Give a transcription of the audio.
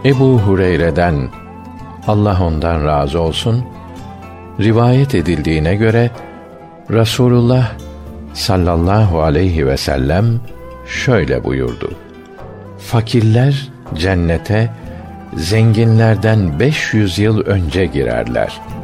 Ebu Hureyre'den, Allah ondan razı olsun, rivayet edildiğine göre Rasulullah sallallahu aleyhi ve sellem şöyle buyurdu: Fakirler cennete zenginlerden 500 yıl önce girerler.